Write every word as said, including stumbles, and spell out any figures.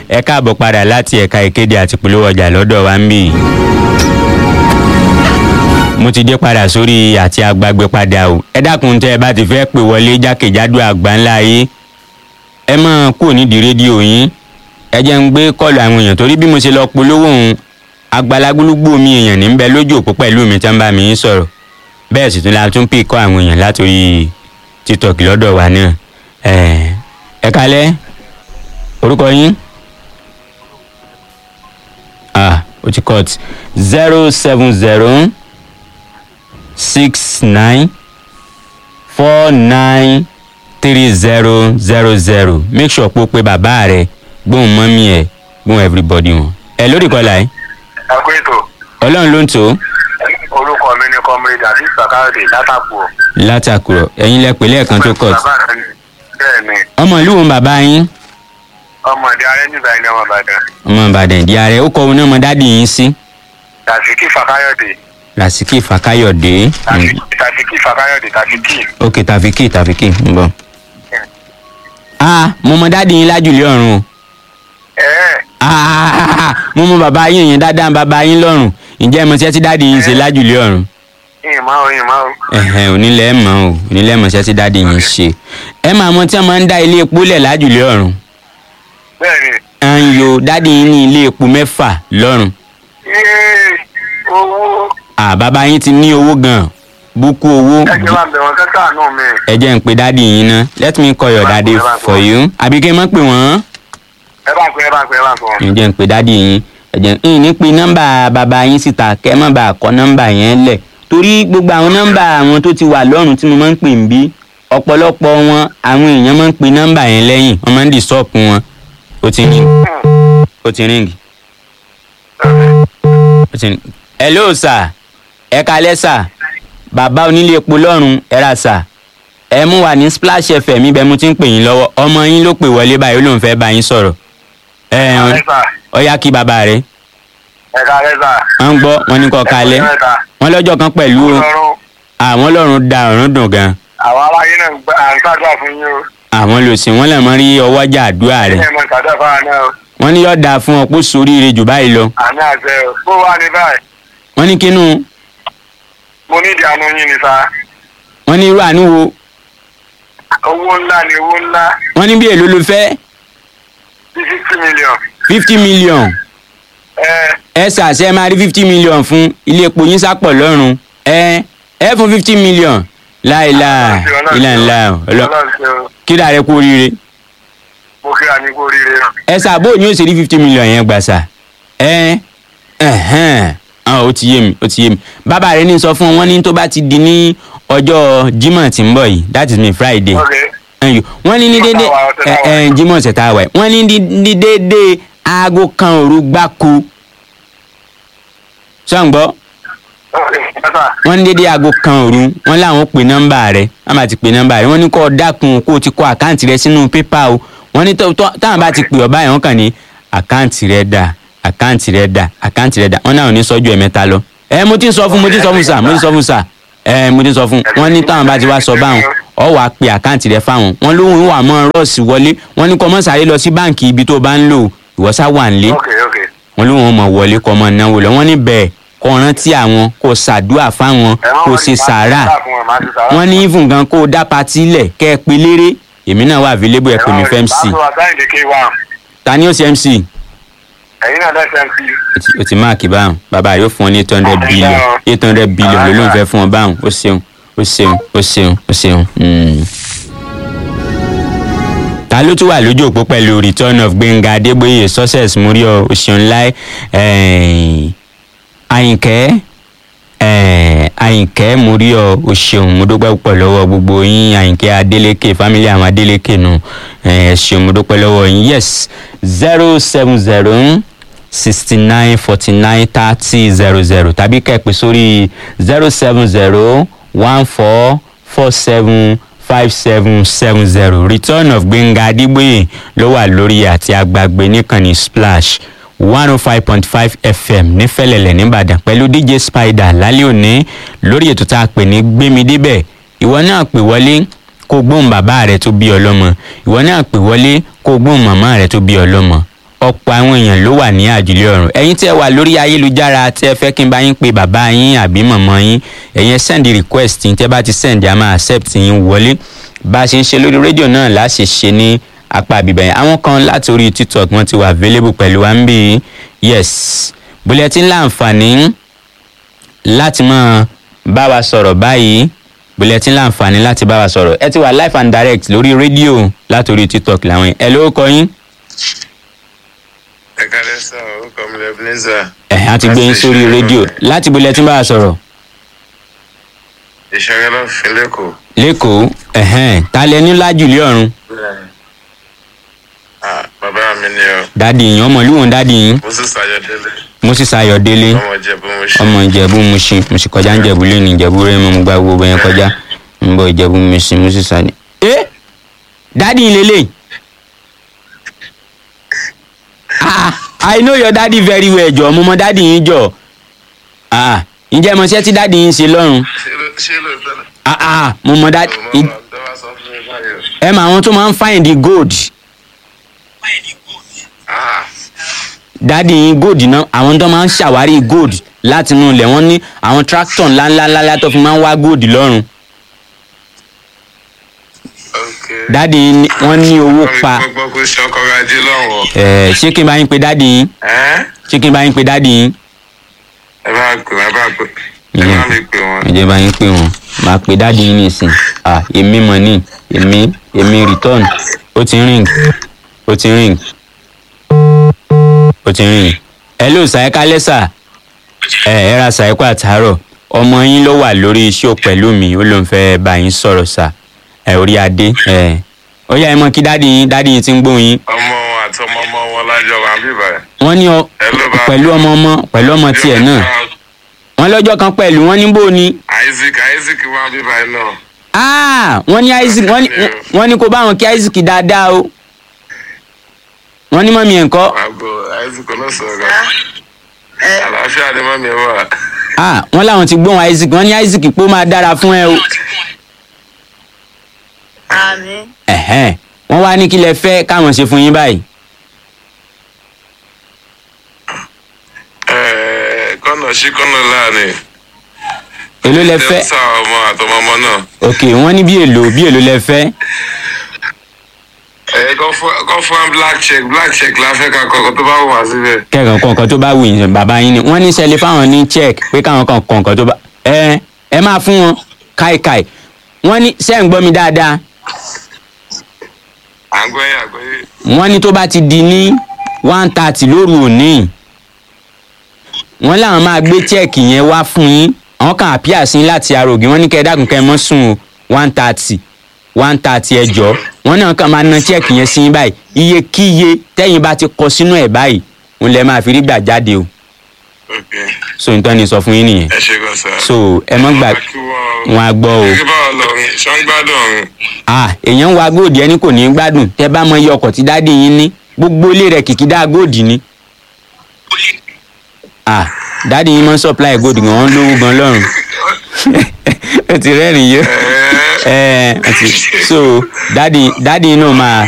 ẹ káàbọ̀ padà láti ẹ̀ka ìkéde àti polówó ọjà lọ́dọ̀ wa ń bì. mo ti dé padà sórí àti agbágbé padà o. ẹ dákun tẹ́ ẹ bá ti fẹ́ pè wọlé jákèjádò àgbáńlá yìí ẹ máa kúrò nídìí rédíò yín ẹ jẹ́ ń gbé kọ́ọ̀lù àwọn èèyàn torí bí mo ṣe lọ polówó òun agbalagbólúgbò mi èèyàn ní ń bẹ lójú òpó pẹ̀lú mi tí wọ́n bá mi sọ̀rọ̀ bẹ́ẹ̀ sì tún la tún pè kọ́ àwọn èèyàn látòrí TikTok lọ́dọ̀ wa náà. ẹ kálẹ́ orúkọ yín ah o ti cut zero seven zero six nine four nine three zero zero zero make sure pé o pe bàbá rẹ gbóhùn mọ́mí ẹ̀ gbóhùn everybody wọn. ẹ lórí kọlà yìí. ẹ kú ètò. ọlọ́run ló ń tó. orúkọ mi ni comrade àti sàkáàdì látàkùrọ̀. látàkùrọ̀ ẹ̀yin lẹ pè lẹ́ẹ̀kan tó cut. bẹ́ẹ̀ ni. ọmọ ìlú wo bàbá yín. ọmọ ìdí arẹ nígbà yìí ni ọmọ ìbàdàn. ọmọ ìbàdàn ìdí arẹ ó kọ ohun náà mọ dádì yín sí. Tàfíkì Fàkáyọ̀dé. Rasiki Fakayode. Tàfíkì Fàkáyọ̀dé Tàfíkì. ok Tàfíkì Tàfíkì ń bọ̀. ah mo mọ dádì yín lájùlé ọ̀run o. ẹ ah mo mọ bàbá yín yẹn dáadáa bàbá yín lọ́rùn ǹjẹ́ mo ṣe tí dádì yín ṣe lájùlé ọ̀run. ẹ máa o ẹ máa o. ẹ̀hẹ̀ onílẹ̀ ẹ̀ mọ̀ o onílẹ̀ ẹ̀ mọ̀ ṣe tí dádì yín ṣe. ẹ máa mọ tí wọ́n máa ń dá ilé epo lẹ̀ lájùlé ọ̀run. bẹ́ẹ̀ni. à ń yo dádì yín ní ilé epo mẹ́fà lọ́run. yéé owó. ah bàbá yín ti ní owó gan-an búkú owó. ẹ jẹ́ wá bẹ̀ wọ́n kẹ́kẹ́ àánú mi. ẹ jẹ́ ń pe dádì yín ná let me call your daddy for you àbí kí n má pè wọ́n. ẹ bá pè ẹ bá pè ẹ bá pè wọ́n. ẹ jẹ́ ń pe dádì yín ẹ jẹ́ ń ní pe nọ́mbà bàbá yín síta kẹ́ ẹ má bàa kọ nọ́mbà yẹn lẹ̀ torí gbogbo àwọn nọ́mbà àwọn tó ti wà lọ́rùn tí mo máa ń pè ń bí ọ̀pọ̀lọpọ̀ wọn àwọn èèyàn máa ń pe nọ́mbà yẹn lẹ́yìn wọ́n máa ń disturb wọn. ó ti ring ó ti ring ó ti ring. hello sir ẹ kalẹ́ sir bàbá onílé epo lọ́rùn ẹ ra sà ẹ mú wa ní Splash F M ibẹ̀ mo ti ń pè yín lọ́wọ́ ọmọ yín ló pè wọlé báyìí ó lóun fẹ́ bá yín sọ̀rọ̀ ẹ ọ yá kí bàbá rẹ. ẹ kalẹ́ sà. wọ́n gbọ́ wọn ní kọ́ kalẹ́ wọ́n lọ́jọ́ kan pẹ̀lú àwọn lọ́rùn da ọ̀run dùn gan. àwọn aráyé náà à ń ṣàdúrà fún yín o. àwọn lòsì wọn lè mọ rí ọwọ́jà àdúrà rẹ. ẹ mọ ṣàdúrà fún wa náà o. wọ́n ní yóò dáa fún ọ pé sóríire jù báyìí lọ. àmì àṣẹ o bó wà ní báyìí. wọ́n ní kínú. mo ní ìdí àánú yín ni sá. wọ́n ní irú àánú wo. owó ńlá ni owó ńlá. wọ́n ní bí èlò ló fẹ́. bí fifty million. fifty million. ẹ ẹ ṣàṣẹ máa rí fifty million fún ilé epo yín sápọ̀ lọ́rùn ẹ ẹ fún fifty million láìláà ilà ńlá ọlọ kí dàrẹ kú oríire. mo kí àní kú oríire. ẹ ṣàbò ní ó ṣe rí fifty million yẹn gbà sà ẹ ẹhẹn ah ó ti yé mi ó ti yé mi bàbá rẹ ní sọ fún wọn ní tó bá ti di ní ọjọ́ Jímọ̀ tí ń bọ̀ yìí that is me Friday wọ́n ní ní dédé ẹ ẹ Jímọ̀ ṣẹta wẹ wọ́n ní ní dédé aago kan òru gbáko sọ̀ǹgbọ́ wọ́n ní dédé aago kan òru wọ́n láwọn pè nọ́mbà rẹ̀ wọ́n bá ti pè nọ́mbà rẹ̀ wọ́n ní kó o dákun kó o ti kọ àkáǹtì rẹ̀ sínú pépà o wọ́n ní táwọn bá ti pè ọ́ báyìí wọ́n kàn ní àkáǹtì rẹ̀ dà àkáǹtì rẹ̀ dà àkáǹtì rẹ̀ dà wọ́n náà ní sọ́jú ẹ̀ mẹ́ta lọ. ẹ mo ti ń sọ fún mo ti ń sọ fún sà mo ti ń sọ fún sà ẹ mo ti ń sọ fún wọ́n ní táwọn bá ti wá sọ báwọn ọ wàá pe àkáǹtì rẹ̀ fáwọn wọ́n lóhùn wà mọ́ rọ́ọ̀sì wọlé wọ́n ní kó mọ́ sáré lọ sí báǹkì ibi tó bá ń lò ìwọ́sà wà nílé wọ́n lóhùn mọ̀ wọlé kọ́ mọ́ náwó lọ wọ́n ní bẹ́ẹ̀ kó rántí àwọn kó ṣàdúà fáwọn kó ṣe sàárà wọ́n ní ìfún gan kó dá patí lẹ̀ kẹ́ ẹ pe léré èmi náà wà available ẹ pè mí fẹ́ M C ta ni ó ṣe M C. ẹ̀yin náà lẹ́sẹ̀ M C. o ti máàkì báwọn bàbá yóò fún ọ ní eight hundred billion eight hundred billion ló ló ń fẹ́ fún ọ báwọn ó ṣeun ó ṣeun ó ṣeun ó ṣeun. ta ló tún wà lójú òpó pẹ̀lú return of Gbénga Adébóyè success múrí ọ òṣèlú láì Àyìnkẹ́ Àyìnkẹ́ mo rí ọ o ṣeun mo dúpẹ́ púpọ̀ lọ́wọ́ gbogbo yín Àyìnkẹ́ Adélékè family àwọn Adélékè nù ẹ ṣeun mo dúpẹ́ lọ́wọ́ yín yes zero seven zero sixty nine forty nine thirty zero zero tàbí kẹ́pẹ́ sórí zero seven zero one four four seven five seven seven zero return of Gbénga Adébóyè ló wà lórí àti agbàgbé níkànnì Splash one oh five point five F M ní Fẹ́lẹ́lẹ̀ nìbàdàn pẹ̀lú D J Spider lálẹ́ òní lórí ètò tá a pè ní gbémi débẹ̀ ìwọ náà pè wọlé kó gbóhùn bàbá rẹ tó bí ọlọ́mọ ìwọ náà pè wọlé kó gbóhùn màmá rẹ tó bí ọlọ́mọ ọ̀pọ̀ àwọn èèyàn ló wà ní àjùlé ọ̀run. ẹ̀yin tí ẹ wà lórí ayélujára tí ẹ fẹ́ kí n bá yín pe bàbá yín àbí mọ̀mọ́ yín ẹ̀yin send request tí ẹ bá ti send a máa accept yín wọlé. bá a ṣe ń ṣe lórí rédíò náà la ṣe ṣe ní apá àbíbẹ̀ yẹn. àwọn kan láti orí tiktok wọ́n ti wà available pẹ̀lú wa ń bí yes bulletin láǹfààní láti máa bá wa sọ̀rọ̀ báyìí bulletin láǹfààní láti bá wa sọ̀rọ̀ ẹ ti wà live and direct lórí rédíò láti orí tiktok làwọn yẹn. ẹ ló kọ yín. ẹ kálẹ́ sá orúkọ mi Ebenezer. ẹ á ti gbé yín sórí rédíò láti bulletin bá wa sọ̀rọ̀. ìṣẹ́rẹ́ ló fi lẹ́kọ̀ọ́. lẹ́kọ̀ọ́ ẹ̀hẹ́n ta lẹ ní lájùlé ọ̀run. ah bàbá mi ni ọ. dádì yín ọmọ ìlú wọn dádì yín. Moses Ayọ̀délé. Moses Ayọ̀délé. ọmọ Ìjẹ̀bú Mùṣín. ọmọ Ìjẹ̀bú Mùṣín mo sì kọjá ń Jẹ̀bú lẹ́nu Ìjẹ̀bú rẹ̀ mo gba gbogbo yẹn kọjá ń bọ̀ Ìjẹ̀bú Mùṣín Moses Ayọ̀délé. ẹ dádì yín lélẹ̀. ah I know your daddy very well jọ mo mọ dádì yín jọ. ah ǹjẹ́ mo ṣe tí dádì yín ṣe lọ́run. ṣé lóòótọ́ náà. ah ah mo mọ dádì. mo máa ń dọ́wọ́ sọ fún mi báyọ̀. ẹ mọ àwọn tó máa ń find the gold. ah dádì yín gold náà àwọn tó máa ń ṣàwárí gold láti inú ilẹ̀ wọ́n ní àwọn tractor ńláńláńlá tó fi máa ń wá gold lọ́rùn. ok. dádì yín ní- wọ́n ní owó pa. gbogbo kò ṣe ọkọ̀ ajé lọ́wọ́. ẹ ṣé kí n bá yín pe dádì yín ẹ́ ṣé kí n bá yín pe dádì yín. ẹ bá pè ẹ bá pè ẹ bá mi pè wọ́n. ẹ jẹ́ bá yín pè wọ́n máa pe dádì yín nísìn. ah èmi mọ̀ ní èmi èmi return ó ti ring ó ti ring ó ti ring. hello sàyẹ́ká lẹ́sà ẹ ẹ ra sàyẹ́kọ́ àtàárọ̀ ọmọ yín ló wà lórí iṣẹ́ pẹ̀lú mi ó ló ń fẹ́ bá yín sọ̀rọ̀ sà ẹ orí adé ẹ ó yá ẹ mọ kí dádì yín dádì yín ti ń gbóhùn yín. ọmọ wọn àti ọmọ ọmọ wọn lájọ wà ń bíbá ẹ. wọ́n ní ọ Hello, bá- pẹ̀lú ọmọ ọmọ pẹ̀lú ọmọ tiẹ̀ náà wọ́n lọ́jọ́ kan pẹ̀lú wọ́n ní bò ní. Isaac Isaac wà ń bíbá ẹ náà. ah wọ́n ní Isaac wọ́n ní wọ́n ní kó bá wọn kí Isaac dáadáa o wọ́n ní mọ́mí ẹ̀ ń kọ́. àgbo Isaac náà sọ̀rọ̀ àlàáfíà ni mọ́mí ẹ wà. ah wọ́n láwọn ti gbóhùn Isaac wọ́n ní Isaac pé ó máa dára fún ẹ o. Àmín. ẹ̀hẹ́n wọ́n wá ní kí lẹ fẹ́ káwọn ṣe fún yín báyìí. Ẹ̀ẹ́, kọ́nà sí kọ́nà láàrin. èló lẹ fẹ́. dẹ́sà ọmọ àtọmọ ọmọ náà. ok wọ́n ní bí èlò bí èlò lẹ fẹ́. ẹ kọ́ fún kọ́ fún black check black check la fẹ́ ká kọ́kọ́ tó bá wù wá síbẹ̀. kẹ́kọ̀ọ́ kọ̀ọ̀kan tó bá wù yín bàbá yín ni wọ́n ní sẹ́lẹ̀ fáwọn ní check pé káwọn kan kọ̀ọ̀kan tó bá ẹ ẹ máa fún wọn káìkáì wọ́n ní sẹ́ ń gbọ́ mi dáadáa à ń gbẹ́yìn àgbẹ́yìn. wọ́n ní tó bá ti di ní one thirty lóru òní wọ́n láwọn máa gbé check yẹn wá fún yín àwọn kan àpíà sí láti arògì wọ́n ní kẹ́ ẹ dákun kẹ́ ẹ mọ́ sùn o one thirty one thirty ẹ jọ̀ọ́ wọ́n náà kàn máa ná check yẹn sí yín báyìí iye kíye tẹ́yìn bá ti kọ sínú ẹ̀ báyìí òun lẹ máa fi rí gbà jáde o ok so nǹkan ni sọ fún yín nìyẹn ẹ ṣe gan sa. so ẹ mọ́ gbà wọn á gbọ́ o kí báwo lọ rìn ṣọ́ ń gbádùn ọ̀run. ah èèyàn ń wa góòdì ẹni kò ní í gbádùn tẹ́ bá mọ iye ọkọ̀ tí dáàdì yín ní gbogbo ilé rẹ̀ kìkìdá góòdì ni ah dáàdì yín máa ń supply góòdì gan wọ́n lówó gan lọ́rùn ó ti rẹ́rìn-ín yó ẹ ẹ so dáàdì dáàdì yín náà máa.